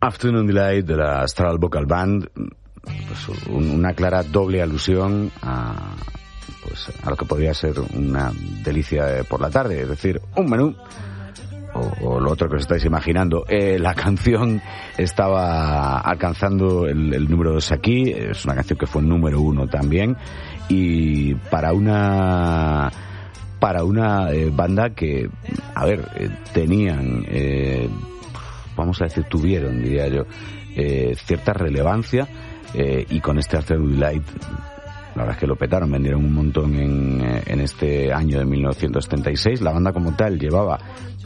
Afternoon Delight de la Astral Vocal Band, pues una clara doble alusión a lo que podría ser una delicia por la tarde, es decir, un menú o lo otro que os estáis imaginando. La canción estaba alcanzando el número 2 aquí, es una canción que fue número 1 también, y para una banda que, a ver, tenían, vamos a decir, tuvieron, diría yo, cierta relevancia, y con este Afternoon Delight la verdad es que lo petaron, vendieron un montón en este año de 1976. La banda como tal llevaba,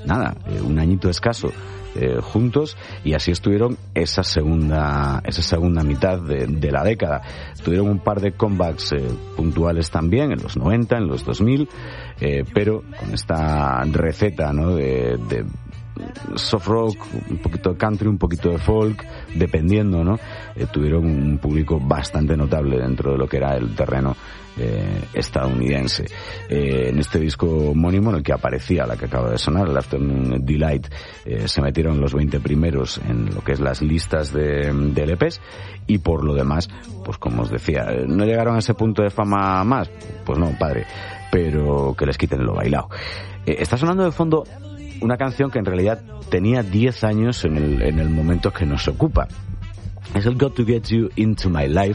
un añito escaso juntos, y así estuvieron esa segunda mitad de la década. Tuvieron un par de comebacks puntuales también en los 90, en los 2000, pero con esta receta, ¿no?, de soft rock, un poquito de country, un poquito de folk, dependiendo, ¿no? Tuvieron un público bastante notable dentro de lo que era el terreno estadounidense. En este disco homónimo, en el que aparecía la que acaba de sonar, el Afternoon Delight, se metieron los 20 primeros en lo que es las listas de LPs, y por lo demás, pues como os decía, ¿no llegaron a ese punto de fama más? Pues no, padre, pero que les quiten lo bailado. Está sonando de fondo una canción que en realidad tenía 10 años en el momento que nos ocupa. Es el Got to Get You Into My Life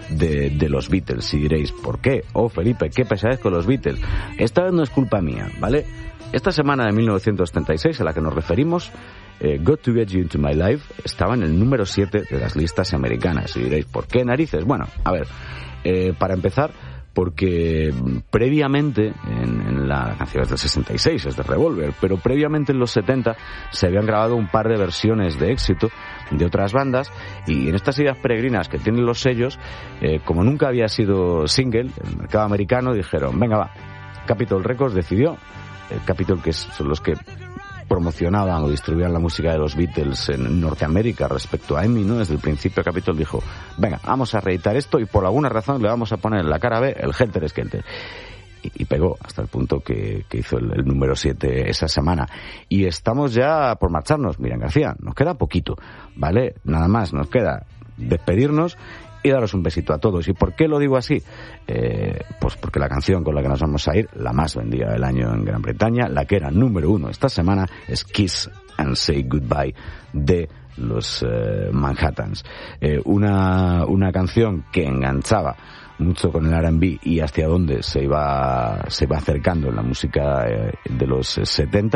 de los Beatles. Y diréis, ¿por qué? Oh, Felipe, qué pesadez con los Beatles. Esta vez no es culpa mía, ¿vale? Esta semana de 1976 a la que nos referimos, Got to Get You Into My Life estaba en el número 7 de las listas americanas. Y diréis, ¿por qué narices? Bueno, a ver, para empezar, porque previamente, en la canción es del 66, es de Revolver, pero previamente en los 70 se habían grabado un par de versiones de éxito de otras bandas, y en estas ideas peregrinas que tienen los sellos, como nunca había sido single, el mercado americano dijeron, venga va, Capitol Records decidió, Capitol, que son los que promocionaban o distribuían la música de los Beatles en Norteamérica respecto a EMI, ¿no? Desde el principio Capitol dijo, venga, vamos a reeditar esto y por alguna razón le vamos a poner en la cara B el Helter Skelter. Y pegó hasta el punto que hizo el número 7 esa semana. Y estamos ya por marcharnos. Miren, García, nos queda poquito, ¿vale? Nada más, nos queda despedirnos y daros un besito a todos. ¿Y por qué lo digo así? Pues porque la canción con la que nos vamos a ir, la más vendida del año en Gran Bretaña, la que era número 1 esta semana, es Kiss and Say Goodbye de los Manhattans. Una canción que enganchaba mucho con el R&B y hacia dónde se iba acercando en la música de los 70.